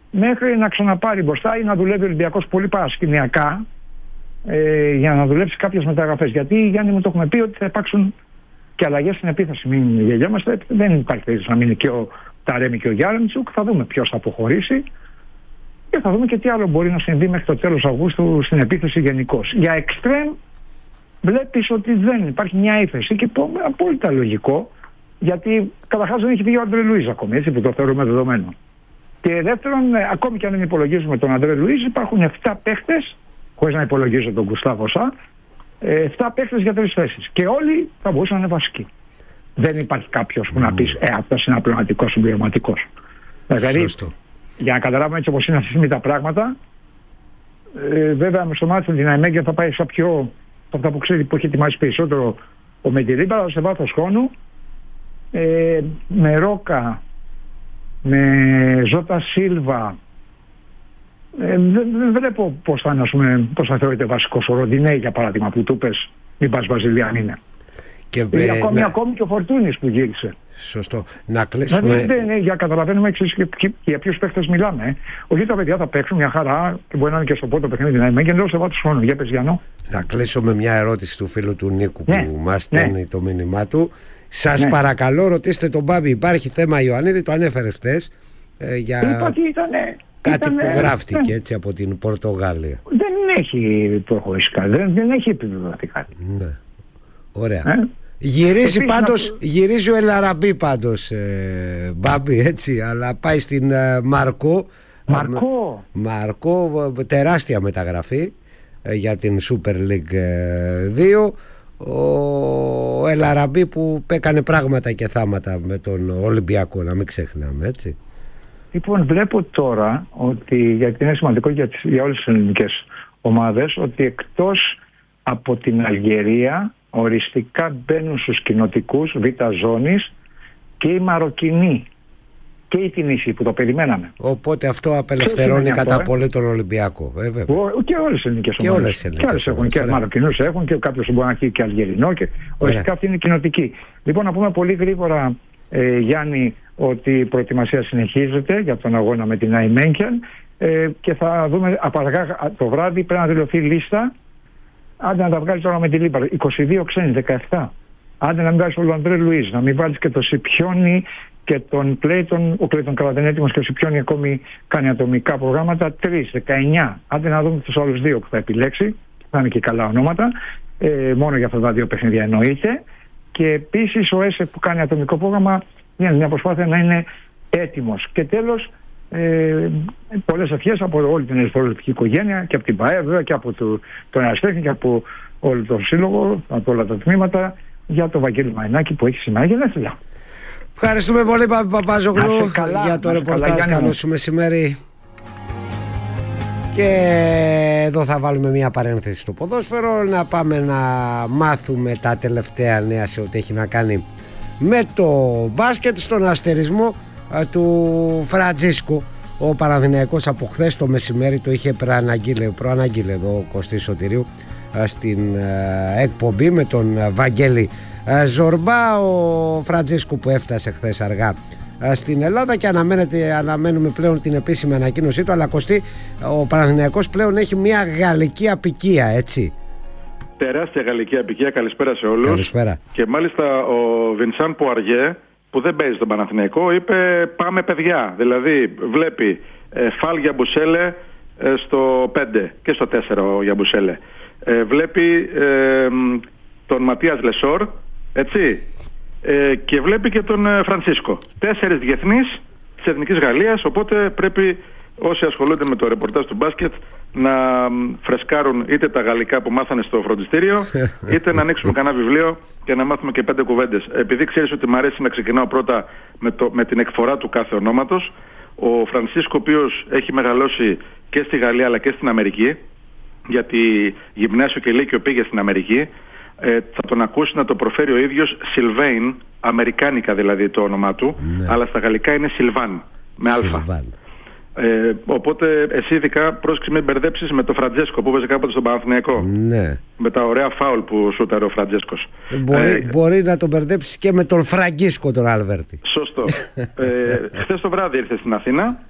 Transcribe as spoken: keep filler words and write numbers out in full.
μέχρι να ξαναπάρει μπροστά ή να δουλεύει ο Ολυμπιακός πολύ παρασκηνιακά ε, για να δουλέψει κάποιες μεταγραφές. Γιατί, Γιάννη, μου το έχουμε πει ότι θα υπάρξουν και αλλαγές στην επίθεση. Μην γελιόμαστε, δεν υπάρχει περίπτωση να μείνει και ο Ταρέμι και ο Γιάρεμτσουκ. Θα δούμε ποιος θα αποχωρήσει και θα δούμε και τι άλλο μπορεί να συμβεί μέχρι το τέλος Αυγούστου στην επίθεση γενικώς. Για εξτρέμ βλέπεις ότι δεν υπάρχει μια ύφεση και απόλυτα λογικό, γιατί καταρχάς δεν έχει βγει ο Αντρέ Λουίζ ακόμη, έτσι, που το θεωρούμε δεδομένο. Και δεύτερον, ακόμη και αν δεν υπολογίζουμε τον Αντρέ Λουίζ, υπάρχουν επτά παίχτες, χωρίς να υπολογίζω τον Γκουστάβο Σα, επτά παίχτες για τρεις θέσεις. Και όλοι θα μπορούσαν να είναι βασικοί. Δεν υπάρχει κάποιος που mm. να πει, Ε, αυτός είναι απλωματικός συμπληρωματικός. Δηλαδή, για να καταλάβουμε έτσι όπως είναι αυτή τη στιγμή τα πράγματα, ε, βέβαια με στο μάτι την Αϊμέγια θα πάει σαν πιο. Αυτά που ξέρει που έχει ετοιμάσει περισσότερο ο Μεντιλίμπα, αλλά σε βάθος χρόνου ε, με Ρόκα, με Ζώτα Σίλβα, ε, δεν, δεν βλέπω πώς θα, πούμε, πώς θα θεωρείται βασικός ο Ροντινέι, για παράδειγμα, που του πες μην πας Βαζιλιάν είναι. Και ε, ακόμη, να... ακόμη και ο Φορτούνης που γύρισε. Σωστό. Να κλείσουμε. Δηλαδή, δεν, για καταλαβαίνουμε εξής και, και, και για ποιους παίχτες μιλάμε. Ε. Όχι, τα παιδιά θα παίξουν μια χαρά και μπορεί να είναι και στο πρώτο παιχνίδι να είμαι και εντός σε βάθος χρόνου. Για πες, Γιάννο. Να κλείσω με μια ερώτηση του φίλου του Νίκου που ναι, μας στέλνει ναι. το μήνυμά του. Σας ναι. παρακαλώ, ρωτήστε τον Μπάμπη, υπάρχει θέμα Ιωαννίδη, το ανέφερες χθες. Ε, για... Είπα τι ήτανε. Κάτι ήτανε, που γράφτηκε ναι. έτσι από την Πορτογάλια. Δεν έχει προχωρήσει κάτι, δεν, δεν έχει επιβεβαιωθεί κάτι. Ναι. Ωραία. Ε? Γυρίζει πάντως, να... γυρίζει ο Ελαραμπή πάντως, ε, Μπάμπη, έτσι, αλλά πάει στην ε, Μαρκό. Μαρκό. Ε, Μαρκό, τεράστια μεταγραφή ε, για την Super League ε, δύο. Ο Ελαραμπή που έκανε πράγματα και θάματα με τον Ολυμπιακό, να μην ξεχνάμε, έτσι. Λοιπόν, βλέπω τώρα ότι, γιατί είναι σημαντικό για, τις, για όλες τις ελληνικές ομάδες, ότι εκτός από την Αλγερία οριστικά μπαίνουν στους κοινοτικούς β' ζώνης και οι Μαροκινοί και οι Τινήσοι που το περιμέναμε. Οπότε αυτό απελευθερώνει κατά αυτό, πολύ τον Ολυμπιακό, βέβαια. Και όλες τις ελληνικές και ομάδες. Όλες και άλλες έχουν και Μαροκινούς έχουν και κάποιος μπορεί να έχει και Αλγερινό και οριστικά αυτή είναι κοινοτική. Λοιπόν, να πούμε πολύ γρήγορα, ε, Γιάννη, ότι η προετοιμασία συνεχίζεται για τον αγώνα με την Αϊμένκεν ε, και θα δούμε από αργά το βράδυ πρέπει να δηλωθεί λίστα. Άντε να τα βγάλει τώρα με τη Λίμπα. είκοσι δύο ξένοι, δεκαεπτά. Άντε να μην βγάλει τον Αντρέ Λουίζ, να μην βάλει και τον Σιπιόνι και τον Κλέιτον. Ο Κλέιτον καλά δεν είναι έτοιμος και ο Σιπιόνι ακόμη κάνει ατομικά προγράμματα. τρία, δεκαεννιά. Άντε να δούμε τους άλλους δύο που θα επιλέξει. Θα είναι και καλά ονόματα. Ε, μόνο για αυτά τα δύο παιχνίδια εννοείται. Και επίσης ο ΕΣΕ που κάνει ατομικό πρόγραμμα είναι μια προσπάθεια να είναι έτοιμος. Και τέλος, ε, πολλές ευχές από όλη την ερυθρολεπτική οικογένεια και από την ΠΑΕ βέβαια και από το, τον Αριστέχνη και από όλο το σύλλογο, από όλα τα τμήματα για το Βαγγέλη Μαϊνάκη που έχει σήμερα γενέθλια. Ευχαριστούμε πολύ Παπαζόγλου για το ρεπορτάζ. Καλό σου μεσημέρι. Και εδώ θα βάλουμε μια παρένθεση στο ποδόσφαιρο, να πάμε να μάθουμε τα τελευταία νέα σε ό,τι έχει να κάνει με το μπάσκετ. Στον αστερισμό του Φραντζίσκο, ο Παναθηναϊκός από χθες το μεσημέρι το είχε προαναγγείλει, προαναγγείλει εδώ ο Κωστής Σωτηρίου στην εκπομπή με τον Βαγγέλη Ζορμπά. Ο Φραντζίσκο που έφτασε χθες αργά στην Ελλάδα και αναμένεται, αναμένουμε πλέον την επίσημη ανακοίνωσή του. Αλλά Κωστή, ο Παναθηναϊκός πλέον έχει μια γαλλική απικία, έτσι. Τεράστια γαλλική απικία. Καλησπέρα σε όλους. Καλησπέρα. Και μάλιστα ο Βινσάν Πουαριέ, που δεν παίζει στον Παναθηναϊκό, είπε πάμε παιδιά. Δηλαδή βλέπει ε, Φαλ Γιαμπουσέλε ε, στο πέντε και στο τέσσερα ο Γιαμπουσέλε. Ε, βλέπει ε, τον Ματίας Λεσόρ, έτσι, ε, και βλέπει και τον ε, Φρανσίσκο. Τέσσερις διεθνείς της Εθνικής Γαλλίας, οπότε πρέπει όσοι ασχολούνται με το ρεπορτάζ του μπάσκετ να φρεσκάρουν είτε τα γαλλικά που μάθανε στο φροντιστήριο, είτε να ανοίξουμε κανένα βιβλίο και να μάθουμε και πέντε κουβέντες. Επειδή ξέρεις ότι μου αρέσει να ξεκινάω πρώτα με, το, με την εκφορά του κάθε ονόματος, ο Φρανσίσκο, ο οποίος έχει μεγαλώσει και στη Γαλλία αλλά και στην Αμερική, γιατί γυμνάσιο και λύκειο πήγε στην Αμερική, ε, θα τον ακούσει να το προφέρει ο ίδιος Σιλβέιν, αμερικάνικα δηλαδή το όνομά του, ναι. Αλλά στα γαλλικά είναι Σιλβάν, με αλφα. Ε, οπότε εσύ ειδικά πρόσεξε μην μπερδέψεις με τον Φραντζέσκο που παίζει κάποτε στον Παναθηναϊκό. Ναι. Με τα ωραία φάουλ που σούταρε ο Φραντζέσκος. Μπορεί, ε, μπορεί να τον μπερδέψεις και με τον Φραγκίσκο τον Άλβερτη. Σωστό. ε, χθες το βράδυ ήρθε στην Αθήνα